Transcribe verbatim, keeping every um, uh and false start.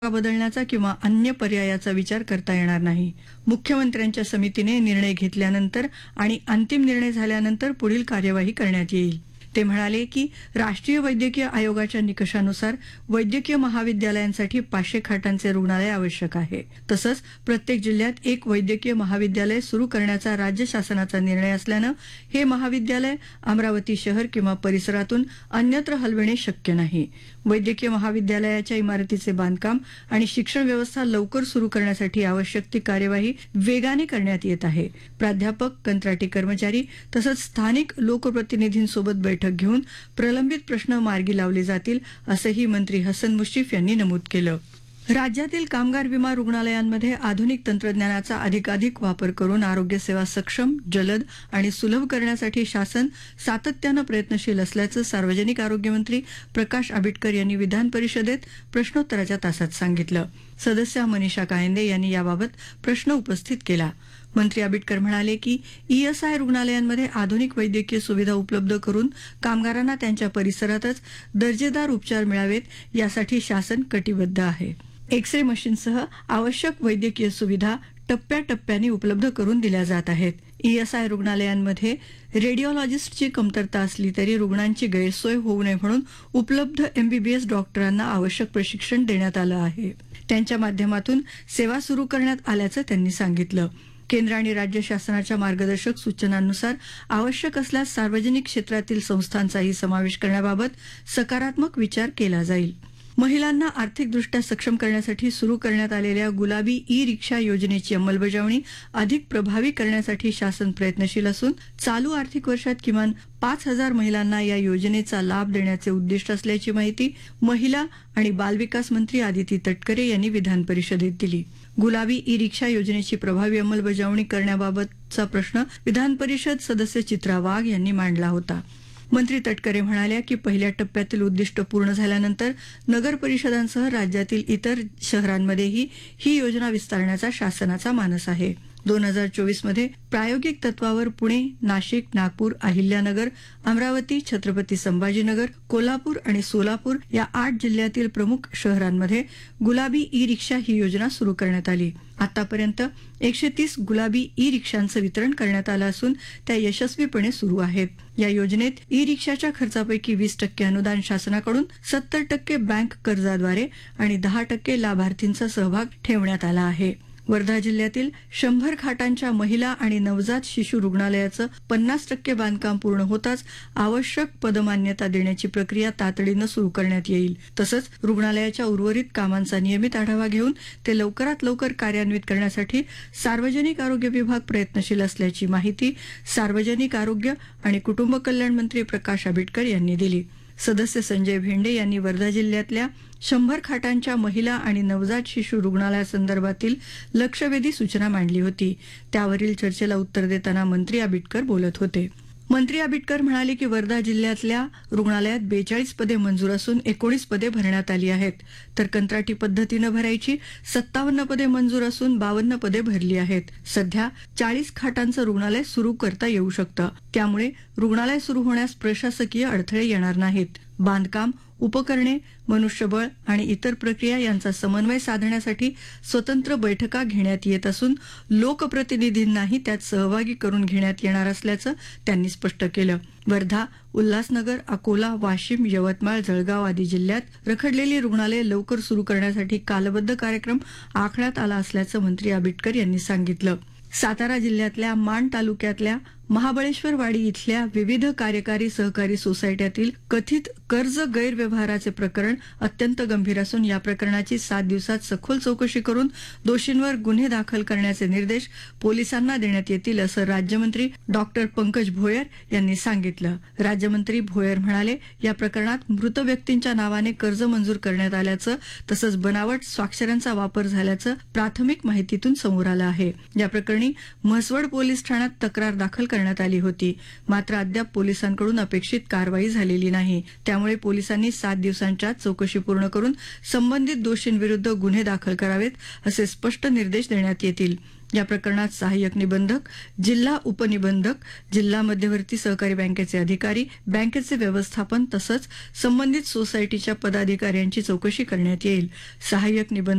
बदलण्याचा किंवा अन्य पर्यायाचा विचार करता येणार नाही. मुख्यमंत्र्यांच्या समितीने निर्णय घेतल्यानंतर आणि अंतिम निर्णय झाल्यानंतर पुढील कार्यवाही करण्यात येईल. ते म्हणाले की राष्ट्रीय वैद्यकीय आयोगाच्या निकषानुसार वैद्यकीय महाविद्यालयांसाठी पाचशे खाटांचे रुग्णालय आवश्यक आहे. तसंच प्रत्येक जिल्ह्यात एक वैद्यकीय महाविद्यालय सुरू करण्याचा राज्य शासनाचा निर्णय असल्यानं हे महाविद्यालय अमरावती शहर किंवा परिसरातून अन्यत्र हलविणे शक्य नाही. वैद्यकीय महाविद्यालयाच्या इमारतीचे बांधकाम आणि शिक्षण व्यवस्था लवकर सुरू करण्यासाठी आवश्यक ती कार्यवाही वेगाने करण्यात येत आहे. प्राध्यापक, कंत्राटी कर्मचारी तसंच स्थानिक लोकप्रतिनिधींसोबत बैठक घेऊन प्रलंबित प्रश्न मार्गी लावले जातील असंही मंत्री हसन मुश्रीफ यांनी नमूद केलं. राज्यातील कामगार विमा रुग्णालयांमध्ये आधुनिक तंत्रज्ञानाचा अधिकाधिक वापर करून आरोग्यसेवा सक्षम, जलद आणि सुलभ करण्यासाठी शासन सातत्यानं प्रयत्नशील असल्याचं सार्वजनिक आरोग्यमंत्री प्रकाश आंबेडकर यांनी विधान परिषदेत प्रश्नोत्तराच्या तासात सांगितलं. सदस्य मनीषा कायंदे यांनी याबाबत प्रश्न उपस्थित केला. मंत्री आंबेडकर म्हणाले की ईएसआय रुग्णालयांमध्ये आधुनिक वैद्यकीय सुविधा उपलब्ध करून कामगारांना त्यांच्या परिसरातच दर्जेदार उपचार मिळावेत यासाठी शासन कटिबद्ध आहे. एक्स-रे मशीनसह आवश्यक वैद्यकीय सुविधा टप्प्याटप्प्याने उपलब्ध करून दिल्या जात आहेत. ईएसआय रुग्णालयांमध्ये रेडिओलॉजिस्टची कमतरता असली तरी रुग्णांची गैरसोय होऊ नये म्हणून उपलब्ध एमबीबीएस डॉक्टरांना आवश्यक प्रशिक्षण देण्यात आलं आहे. त्यांच्या माध्यमातून सेवा सुरू करण्यात आल्याचं त्यांनी सांगितलं. केंद्र आणि राज्य शासनाच्या मार्गदर्शक सूचनांनुसार आवश्यक असल्यास सार्वजनिक क्षेत्रातील संस्थांचाही समावेश करण्याबाबत सकारात्मक विचार केला जाईल. महिलांना आर्थिकदृष्ट्या सक्षम करण्यासाठी सुरू करण्यात आलेल्या गुलाबी ई रिक्षा योजनेची अंमलबजावणी अधिक प्रभावी करण्यासाठी शासन प्रयत्नशील असून चालू आर्थिक वर्षात किमान पाच हजार महिलांना या योजनेचा लाभ देण्याचे उद्दिष्ट असल्याची माहिती महिला आणि बालविकास मंत्री आदिती तटकरे यांनी विधान परिषदेत दिली. गुलाबी ई रिक्षा योजनेची प्रभावी अंमलबजावणी करण्याबाबतचा प्रश्न विधान परिषद सदस्य चित्रा वाघ यांनी मांडला होता. मंत्री तटकरे म्हणाल्या की पहिल्या टप्प्यातील उद्दिष्ट पूर्ण झाल्यानंतर नगर परिषदांसह राज्यातील इतर शहरांमध्येही ही योजना विस्तारण्याचा शासनाचा मानस आहे. दोन हजार चोवीस मध्ये प्रायोगिक तत्वावर पुणे, नाशिक, नागपूर, अहिल्यानगर, अमरावती, छत्रपती संभाजीनगर, कोल्हापूर आणि सोलापूर या आठ जिल्ह्यातील प्रमुख शहरांमध्ये गुलाबी ई रिक्षा ही योजना सुरू करण्यात आली. आतापर्यंत एकशे तीस गुलाबी ई रिक्षांचं वितरण करण्यात आलं असून त्या यशस्वीपणे सुरू आहेत. या योजनेत ई रिक्षाच्या खर्चापैकी वीस टक्के अनुदान शासनाकडून, सत्तर टक्के बँक कर्जाद्वारे आणि दहा टक्के लाभार्थींचा सहभाग ठेवण्यात आला आहे. वर्धा जिल्ह्यातील शंभर खाटांच्या महिला आणि नवजात शिशु रुग्णालयाचं पन्नास टक्के बांधकाम पूर्ण होताच आवश्यक पदमान्यता देण्याची प्रक्रिया तातडीनं सुरू करण्यात येईल. तसंच रुग्णालयाच्या उर्वरित कामांचा नियमित आढावा घेऊन ते लवकरात लवकर कार्यान्वित करण्यासाठी सार्वजनिक आरोग्य विभाग प्रयत्नशील असल्याची माहिती सार्वजनिक आरोग्य आणि कुटुंब कल्याण मंत्री प्रकाश आंबेडकर यांनी दिली. सदस्य संजय भेंडे यांनी वर्धा जिल्ह्यातल्या शंभर खाटांच्या महिला आणि नवजात शिशु रुग्णालयासंदर्भातील लक्षवेधी सूचना मांडली होती. त्यावरील चर्चेला उत्तर देताना मंत्री आंबेडकर बोलत होते. मंत्री आंबेडकर म्हणाले की वर्धा जिल्ह्यातल्या रुग्णालयात बेचाळीस पदे मंजूर असून एकोणीस पदे भरण्यात आली आहेत. तर कंत्राटी पद्धतीनं भरायची सत्तावन्न पदे मंजूर असून बावन्न पदे भरली आहेत. सध्या चाळीस खाटांचं रुग्णालय सुरू करता येऊ शकतं. त्यामुळे रुग्णालय सुरू होण्यास प्रशासकीय अडथळे येणार नाहीत. बांधकाम, उपकरणे, मनुष्यबळ आणि इतर प्रक्रिया यांचा समन्वय साधण्यासाठी स्वतंत्र बैठका घेण्यात येत असून लोकप्रतिनिधींनाही त्यात सहभागी करून घेण्यात येणार असल्याचं त्यांनी स्पष्ट केलं. वर्धा, उल्हासनगर, अकोला, वाशिम, यवतमाळ, जळगाव आदी जिल्ह्यात रखडलेली रुग्णालये लवकर सुरू करण्यासाठी कालबद्ध कार्यक्रम आखण्यात आला असल्याचं मंत्री आंबेडकर यांनी सांगितलं. सातारा जिल्ह्यातल्या माण तालुक्यातल्या महाबळेश्वरवाडी इथल्या विविध कार्यकारी सहकारी सोसायट्यातील कथित कर्ज गैरव्यवहाराचे प्रकरण अत्यंत गंभीर असून या प्रकरणाची सात दिवसात सखोल चौकशी करून दोषींवर गुन्हे दाखल करण्याचे निर्देश पोलिसांना देण्यात येतील असं राज्यमंत्री डॉक्टर पंकज भोयर यांनी सांगितलं. राज्यमंत्री भोयर म्हणाले या प्रकरणात मृत व्यक्तींच्या नावाने कर्ज मंजूर करण्यात आल्याचं तसंच बनावट स्वाक्षऱ्यांचा वापर झाल्याचं प्राथमिक माहितीतून समोर आलं आहे. या प्रकरणी म्हसवड पोलीस ठाण्यात तक्रार दाखल करण्यात आली होती. मात्र अद्याप पोलिसांकडून अपेक्षित कारवाई झालेली नाही. त्यामुळे पोलिसांनी सात दिवसांच्या चौकशी पूर्ण करून संबंधित दोषींविरुद्ध गुन्हे दाखल करावेत असे स्पष्ट निर्देश देण्यात येतील. या प्रकरणात सहाय्यक निबंधक, जिल्हा उपनिबंधक, जिल्हा मध्यवर्ती सहकारी बँकेचे अधिकारी, बँकेचे व्यवस्थापन तसंच संबंधित सोसायटीच्या पदाधिकाऱ्यांची चौकशी करण्यात येईल. सहाय्यक निबंधक